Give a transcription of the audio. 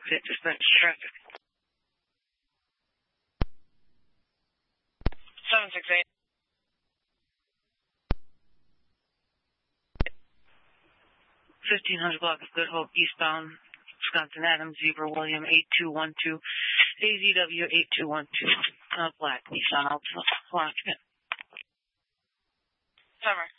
exit, dispatch traffic. 768. 1500 block of Good Hope, eastbound, Wisconsin Adams, Zebra William, 8212, AZW 8212, Black, eastbound, Alpha, Summer.